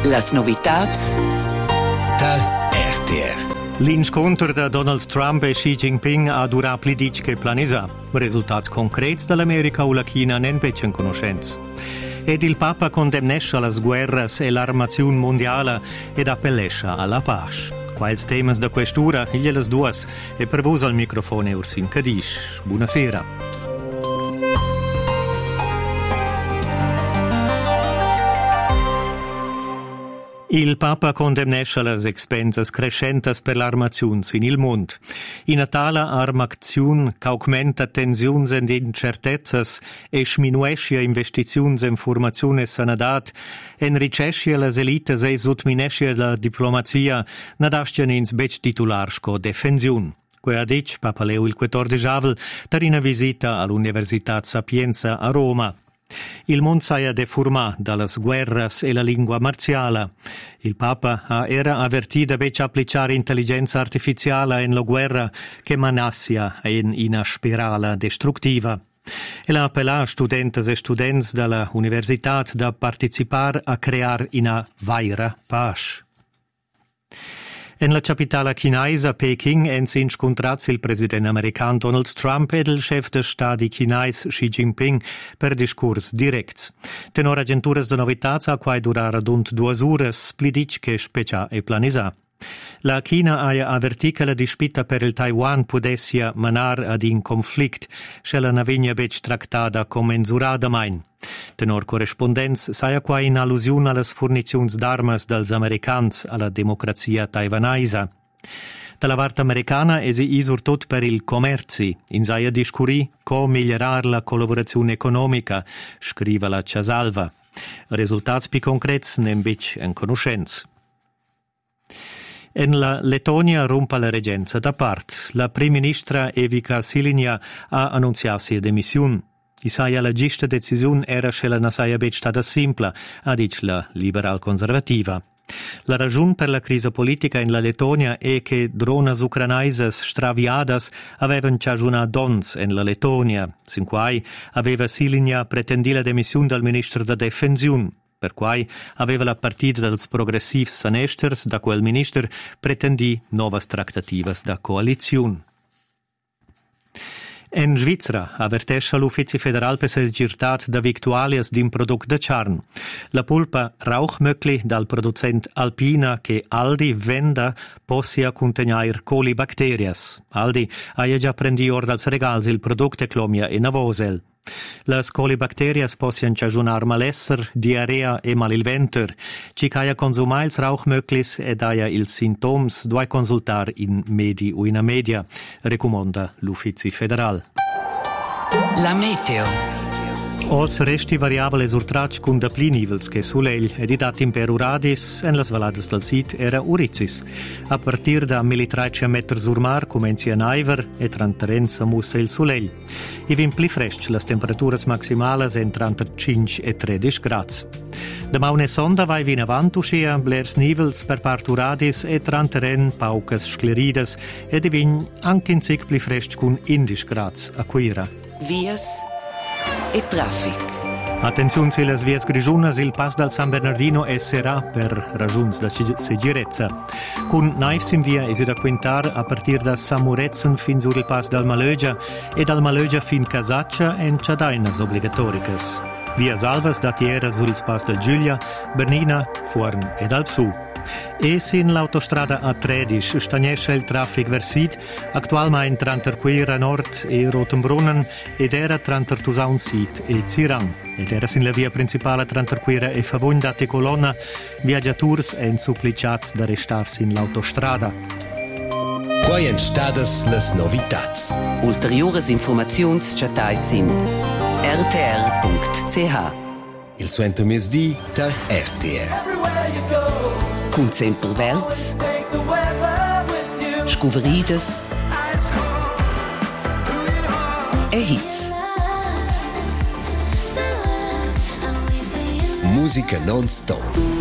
Las novitats dal RTR. L'incontro da Donald Trump e Xi Jinping ha durato più di che planisà. Risultati concreti dall'America o la Cina non becen conoscenza. Ed il Papa condemnesce le guerre e l'armazione mondiale ed appellesce alla pace. Quali temi da quest'ora, le due, e per voi al microfono Ursin Cadish. Buonasera. Il Papa condemnesce le expense crescenti per l'armazione in il mondo. In tale armazione che aumenta tensioni ed incertezze e sminuisce investizioni in formazione e sanità, enriquisce le elite e sottominesce la diplomazia, non dasciano in bec titolarsco difensione. Come ha detto Papa Leo il XIV per una visita all'Università Sapienza a Roma. Il mondo si è deformato dalle guerre e la lingua marziale. Il Papa era avvertito di applicare intelligenza artificiale in la guerra che manassia in una spirale distruttiva. E ha appellato a studenti e studenti dell'università da partecipare a creare una vera pace. In la capitale cinese, Peking, si incontrato il presidente americano Donald Trump e il chef di Stato cinese Xi Jinping per discorsi diretti. Tenore agentures de novità a quai durare rund 2 ore, splidic che specia e planisa. La China ha avvertito che la disputa per il Taiwan potesse menare ad un conflitto, che la navigna bec trattata commensuradamente. Tenor correspondenza saia qua in allusione alle fornizioni d'armas dels americans alla democrazia taiwanese. Dalla parte americana è surtout per il commerci, in saia discurì come migliorare la collaborazione economica, scrive la Casalva. Risultati più concreti ne bec in conoscenza. In la Lettonia rompe la reggenza da parte. La prima ministra Evika Silinia ha annunziato sua demissione. La giusta decisione era che la non sia stata semplice, ha detto la liberal conservativa. La ragione per la crisi politica in la Lettonia è che drones ucrainese straviate avevano cagiunato dons in la Lettonia, sin quai aveva Silinia pretendito la demissione del ministro della difensione, per quai aveva la partita dels progressivi sanesters da quel ministro pretendì nuove trattative da coalizione. In Svizzera avvertisce l'Ufficio federale per la sicurezza da victualias di un prodotto di carne. La polpa Rauchmöckli dal producente Alpina che Aldi vende possa contenere colibacterias. Aldi ha già prendi ora dal regali il prodotto e clomia in avosel. Le colibacterias possono cagiunare malessere, diarrea e mal il ventre. Ci che consumare il Rauchmöcklis ed ha il sintoms dovrai consultare in medi o in media, raccomanda l'Ufficio federale. La meteo. Als resti variabile surtrac con da pli nivels che sulegl ed i dati imperuradis en las valadas del sit era uricis. A partir da 1300 metri sur mar comenzi a naiver e trantarenza mussa il sulegl. I vin pli fresc las temperaturas maximales en 35 e 13 grads. Da maune sonda vai vin avant uscia blers nivels per parturadis e trantaren paucas scleridas ed i vin anche in sig pli fresc con 11 grads a quira. Vias e traffic. Attenzione se le vias grigiunas, il pass dal San Bernardino esserà per ragioni da sicurezza. Con naifs in via è da quintar a partire da Samurezen fin sul pass dal Malögia e dal Malögia fin Casaccia en Ciadainas obbligatoricas. Via Salvas da Tiera sul pass da Giulia, Bernina, Forn ed Alpsu. E sin l'autostrada A13 stagnesce il traffic versit, attualmente tra Quira Nord e Rotenbrunnen ed era tra Tusaun Sit e Zirang. Ed era sin la via principale tra Quira e Favogn e Colonna, viaggiaturs en supplicats da restarsi in l'autostrada. Quai en stadas las novitats. Ulteriores informazions chatais in rtr.ch. Il suento mesdi da RTR. Cun sempre verts, scuverides e hits. Musica non-stop.